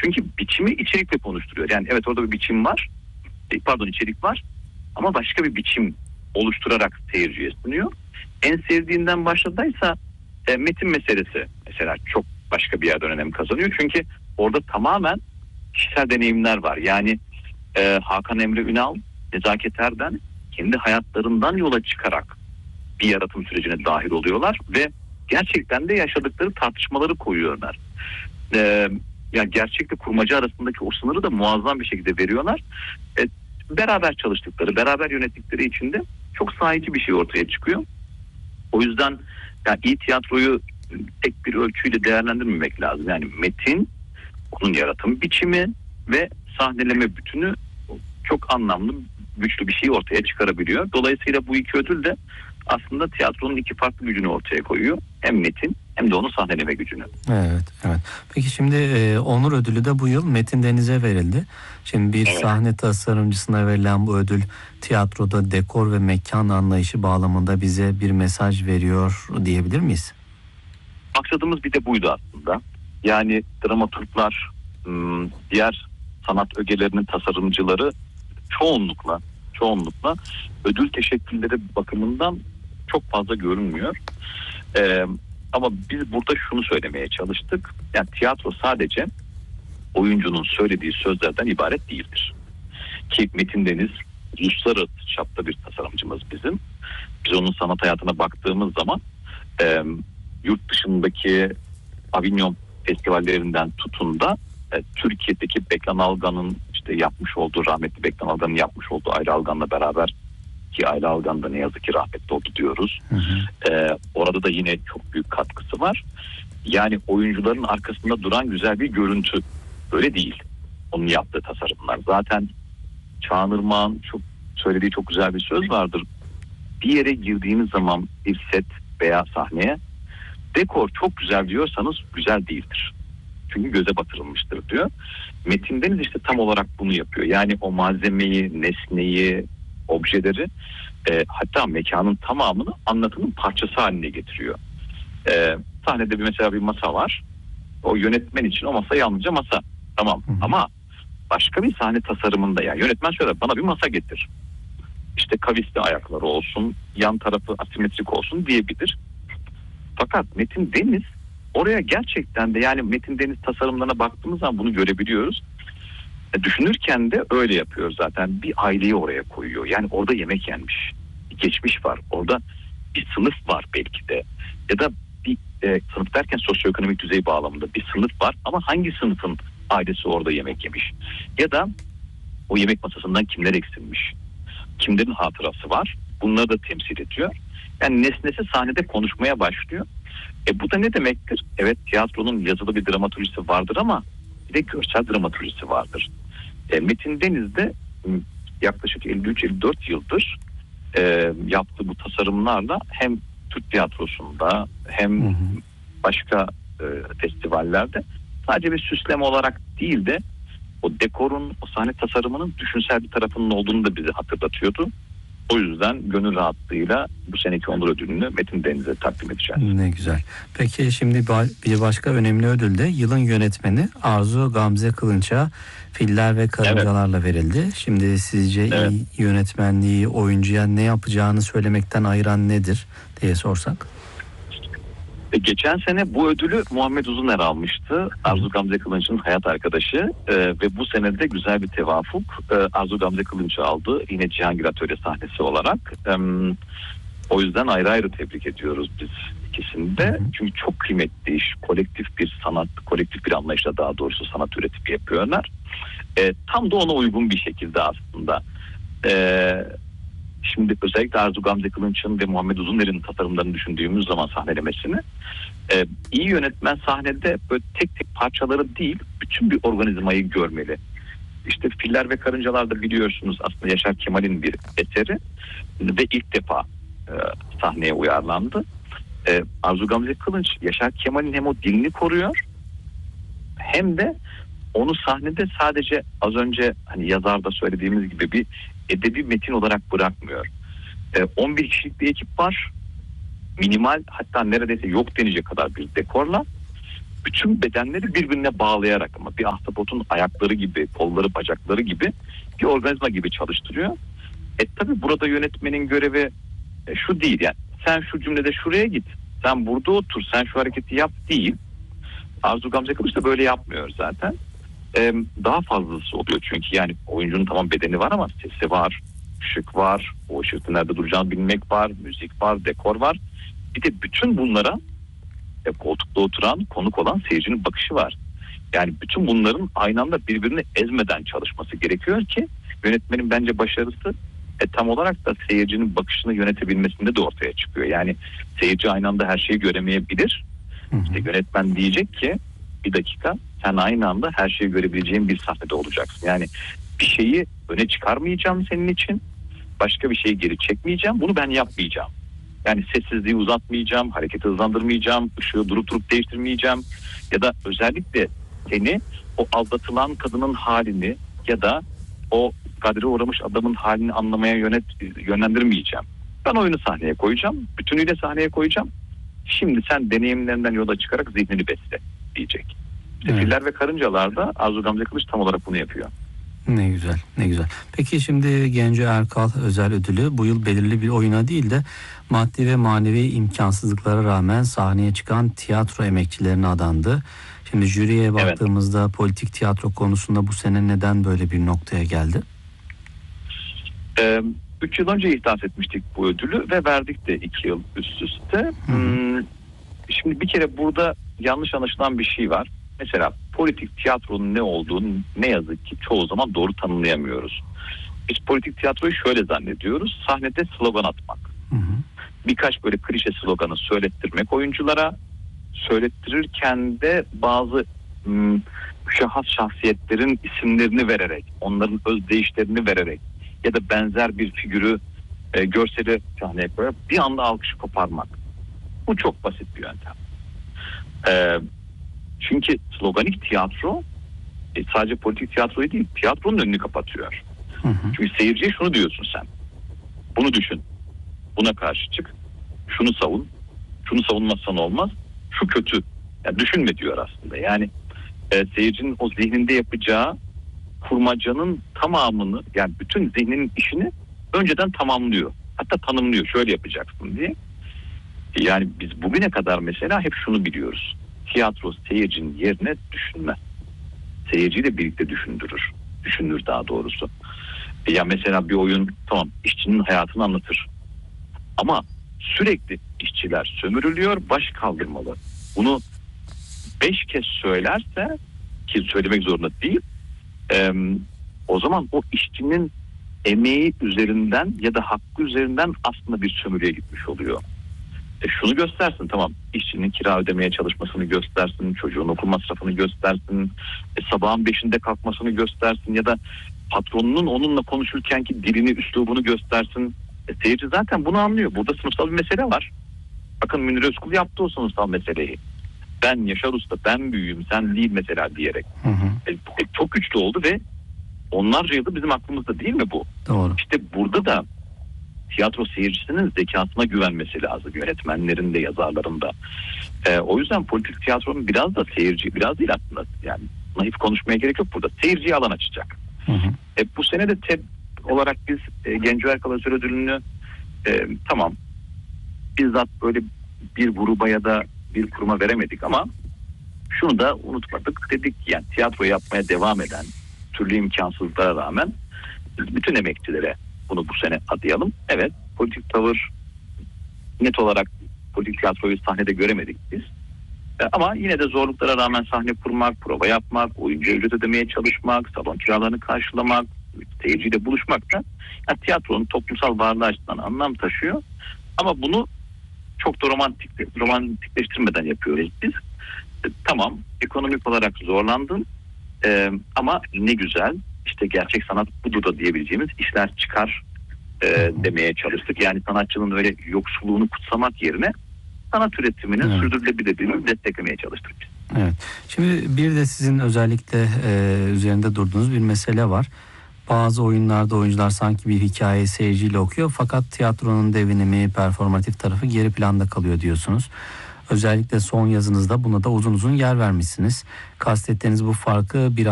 Çünkü biçimi içerikle konuşturuyor. Yani evet, orada bir biçim var. İçerik var. Ama başka bir biçim oluşturarak seyirciye sunuyor. En sevdiğinden başladıysa metin meselesi mesela çok başka bir yerden önem kazanıyor. Çünkü orada tamamen kişisel deneyimler var. Yani Hakan Emre Ünal, Nezaket Erden kendi hayatlarından yola çıkarak bir yaratım sürecine dahil oluyorlar ve gerçekten de yaşadıkları tartışmaları koyuyorlar. Yani gerçekle kurmaca arasındaki o sınırı da muazzam bir şekilde veriyorlar. Beraber çalıştıkları, beraber yönettikleri için de çok sahici bir şey ortaya çıkıyor. O yüzden yani iyi tiyatroyu tek bir ölçüyle değerlendirmemek lazım. Yani metin, onun yaratım biçimi ve sahneleme bütünü çok anlamlı, güçlü bir şey ortaya çıkarabiliyor. Dolayısıyla bu iki ödül de aslında tiyatronun iki farklı gücünü ortaya koyuyor. Hem metin hem de onun sahneleme gücünü. Evet. Peki şimdi Onur Ödülü de bu yıl Metin Deniz'e verildi. Şimdi bir sahne tasarımcısına verilen bu ödül tiyatroda dekor ve mekan anlayışı bağlamında bize bir mesaj veriyor diyebilir miyiz? Maksadımız bir de buydu aslında. Yani dramaturglar, diğer sanat ögelerinin tasarımcıları çoğunlukla ödül teşekkürleri bakımından çok fazla görünmüyor. Ama biz burada şunu söylemeye çalıştık. Yani tiyatro sadece oyuncunun söylediği sözlerden ibaret değildir. Ki Metin Deniz uluslararası çapta bir tasarımcımız bizim. Biz onun sanat hayatına baktığımız zaman yurt dışındaki Avignon festivallerinden tutun da Türkiye'deki Beklan Algan'ın yapmış olduğu, rahmetli Beklan Algan'ın yapmış olduğu Ayla Algan'la beraber, ki Ayla Algan da ne yazık ki rahmetli oldu diyoruz. Orada da yine çok büyük katkısı var. Yani oyuncuların arkasında duran güzel bir görüntü. Öyle değil. Onun yaptığı tasarımlar. Zaten Çağan Irmak'ın söylediği çok güzel bir söz vardır. Bir yere girdiğiniz zaman bir set veya sahneye dekor çok güzel diyorsanız güzel değildir. Çünkü göze batırılmıştır diyor. Metin Deniz tam olarak bunu yapıyor. Yani o malzemeyi, nesneyi, objeleri hatta mekanın tamamını anlatımın parçası haline getiriyor. Sahnede mesela bir masa var. O yönetmen için o masa yalnızca masa. Tamam. Ama başka bir sahne tasarımında yani yönetmen şöyle, bana bir masa getir. Kavisli ayakları olsun, yan tarafı asimetrik olsun diyebilir. Fakat Metin Deniz oraya gerçekten de, yani Metin Deniz tasarımlarına baktığımız zaman bunu görebiliyoruz. Düşünürken de öyle yapıyor zaten. Bir aileyi oraya koyuyor. Yani orada yemek yenmiş. Bir geçmiş var. Orada bir sınıf var belki de. Ya da bir sınıf derken sosyoekonomik düzey bağlamında bir sınıf var. Ama hangi sınıfın ailesi orada yemek yemiş? Ya da o yemek masasından kimler eksilmiş? Kimlerin hatırası var? Bunları da temsil ediyor. Yani nesnesi sahnede konuşmaya başlıyor. Bu da ne demektir? Evet, tiyatronun yazılı bir dramaturjisi vardır ama bir de görsel dramaturjisi vardır. Metin Deniz de yaklaşık 53-54 yıldır yaptığı bu tasarımlarla hem Türk tiyatrosunda hem başka festivallerde sadece bir süsleme olarak değil de o dekorun, o sahne tasarımının düşünsel bir tarafının olduğunu da bize hatırlatıyordu. O yüzden gönül rahatlığıyla bu seneki Onur Ödülünü Metin Deniz'e takdim edeceğiz. Ne güzel. Peki şimdi bir başka önemli ödül de yılın yönetmeni Arzu Gamze Kılınç'a Filler ve Karıncalarla verildi. Şimdi sizce iyi yönetmenliği oyuncuya ne yapacağını söylemekten ayıran nedir diye sorsak? Geçen sene bu ödülü Muhammed Uzuner almıştı. Arzu Gamze Kılınç'ın hayat arkadaşı ve bu sene de güzel bir tevafuk. Arzu Gamze Kılınç'ı aldı. Yine Cihangir Atölye sahnesi olarak. O yüzden ayrı ayrı tebrik ediyoruz biz ikisini de. Çünkü çok kıymetli iş. Kolektif bir sanat, kolektif bir anlayışla daha doğrusu sanat üretip yapıyorlar. Tam da ona uygun bir şekilde aslında. Şimdi özellikle Arzu Gamze Kılınç'ın ve Muhammed Uzuner'in tasarımlarını düşündüğümüz zaman sahnelemesini, iyi yönetmen sahnede böyle tek tek parçaları değil, bütün bir organizmayı görmeli. Filler ve Karıncalar da biliyorsunuz aslında Yaşar Kemal'in bir eseri ve ilk defa sahneye uyarlandı. Arzu Gamze Kılınç Yaşar Kemal'in hem o dilini koruyor hem de onu sahnede sadece az önce yazarda söylediğimiz gibi bir edebi metin olarak bırakmıyor. 11 kişilik bir ekip var. Minimal, hatta neredeyse yok denecek kadar bir dekorla bütün bedenleri birbirine bağlayarak, ama bir ahtapotun ayakları gibi, kolları, bacakları gibi bir organizma gibi çalıştırıyor. Tabii burada yönetmenin görevi şu değil, yani sen şu cümlede şuraya git, sen burada otur, sen şu hareketi yap değil. Arzu Gamze Kılıç da böyle yapmıyor zaten. Daha fazlası oluyor çünkü, yani oyuncunun tamam bedeni var ama sesi var, ışık var, o ışıkta nerede duracağını bilmek var, müzik var, dekor var. Bir de bütün bunlara koltukta oturan, konuk olan seyircinin bakışı var. Yani bütün bunların aynı anda birbirini ezmeden çalışması gerekiyor ki yönetmenin bence başarısı tam olarak da seyircinin bakışını yönetebilmesinde de ortaya çıkıyor. Yani seyirci aynı anda her şeyi göremeyebilir. İşte yönetmen diyecek ki bir dakika, sen aynı anda her şeyi görebileceğin bir sahnede olacaksın. Yani bir şeyi öne çıkarmayacağım senin için, başka bir şeyi geri çekmeyeceğim, bunu ben yapmayacağım. Yani sessizliği uzatmayacağım, hareketi hızlandırmayacağım, ışığı durup değiştirmeyeceğim ya da özellikle seni o aldatılan kadının halini ya da o kadere uğramış adamın halini anlamaya yönlendirmeyeceğim. Ben oyunu sahneye koyacağım, bütünüyle sahneye koyacağım. Şimdi sen deneyimlerinden yola çıkarak zihnini besle diyecek. Filler ve Karıncalar'da Arzu Gamze Kılıç tam olarak bunu yapıyor. Ne güzel, ne güzel. Peki şimdi Genco Erkal özel ödülü bu yıl belirli bir oyuna değil de maddi ve manevi imkansızlıklara rağmen sahneye çıkan tiyatro emekçilerine adandı. Şimdi jüriye baktığımızda politik tiyatro konusunda bu sene neden böyle bir noktaya geldi? 3 yıl önce ihdas etmiştik bu ödülü ve verdik de 2 yıl üst üste. Şimdi bir kere burada yanlış anlaşılan bir şey var. Mesela politik tiyatronun ne olduğunu ne yazık ki çoğu zaman doğru tanımlayamıyoruz. Biz politik tiyatroyu şöyle zannediyoruz: sahnede slogan atmak. Birkaç böyle klişe sloganı söylettirmek oyunculara, söylettirirken de bazı müşahhas şahsiyetlerin isimlerini vererek, onların özdeyişlerini vererek ya da benzer bir figürü görseli sahneye koyarak bir anda alkışı koparmak. Bu çok basit bir yöntem. Çünkü sloganik tiyatro sadece politik tiyatroyu değil, tiyatronun önünü kapatıyor. Çünkü seyirciye şunu diyorsun sen: bunu düşün, buna karşı çık, şunu savun, şunu savunmazsan olmaz, şu kötü. Yani düşünme diyor aslında. Yani seyircinin o zihninde yapacağı kurmacanın tamamını, yani bütün zihninin işini önceden tamamlıyor. Hatta tanımlıyor, şöyle yapacaksın diye. Yani biz bugüne kadar mesela hep şunu biliyoruz: tiyatro seyircinin yerine düşünmez. Seyirciyi de birlikte düşündürür. Düşünür daha doğrusu. Ya mesela bir oyun tamam işçinin hayatını anlatır. Ama sürekli işçiler sömürülüyor, baş kaldırmalı. Bunu 5 kez söylerse, ki söylemek zorunda değil, o zaman o işçinin emeği üzerinden ya da hakkı üzerinden aslında bir sömürüye gitmiş oluyor. Şunu göstersin, tamam, işçinin kira ödemeye çalışmasını göstersin, çocuğun okul masrafını göstersin, sabahın 5'inde kalkmasını göstersin ya da patronunun onunla konuşurkenki dilini, üslubunu göstersin. Seyirci zaten bunu anlıyor. Burada sınıfsal bir mesele var. Bakın Münir Özkul yaptı o sınıfsal meseleyi. Ben Yaşar Usta, ben büyüğüm, sen değil mesela diyerek. Çok güçlü oldu ve onlarca yıldır bizim aklımızda, değil mi bu? Doğru. İşte burada da tiyatro seyircisinin zekasına güvenmesi lazım. Yönetmenlerin de, yazarların da. O yüzden politik tiyatronun biraz da seyirci, biraz değil aslında, yani naif konuşmaya gerek yok burada. Seyirciye alan açacak. Bu sene de TED olarak biz Genco Erkal Özel Ödülünü tamam bizzat böyle bir gruba ya da bir kuruma veremedik ama şunu da unutmadık. Dedik yani tiyatro yapmaya devam eden türlü imkansızlıklara rağmen bütün emekçilere bunu bu sene adayalım. Evet, politik tavır, net olarak politik tiyatroyu sahnede göremedik biz. Ama yine de zorluklara rağmen sahne kurmak, prova yapmak, oyuncu ücret ödemeye çalışmak, salon kiralarını karşılamak, seyirciyle buluşmak da yani tiyatronun toplumsal varlığı açısından anlam taşıyor. Ama bunu çok da romantikleştirmeden yapıyoruz biz. Tamam, ekonomik olarak zorlandın ama ne güzel, işte gerçek sanat budur da diyebileceğimiz işler çıkar demeye çalıştık. Yani sanatçının öyle yoksulluğunu kutsamak yerine sanat üretiminin sürdürülebilirliğini desteklemeye çalıştık biz. Evet. Şimdi bir de sizin özellikle üzerinde durduğunuz bir mesele var. Bazı oyunlarda oyuncular sanki bir hikayeyi seyirciyle okuyor fakat tiyatronun devinimi, performatif tarafı geri planda kalıyor diyorsunuz. Özellikle son yazınızda buna da uzun uzun yer vermişsiniz. Kastettiğiniz bu farkı bir